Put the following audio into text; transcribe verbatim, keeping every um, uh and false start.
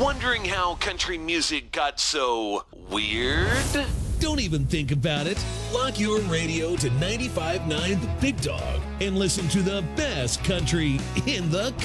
Wondering how country music got so weird? Don't even think about it. Lock your radio to ninety-five point nine The Big Dog and listen to the best country in the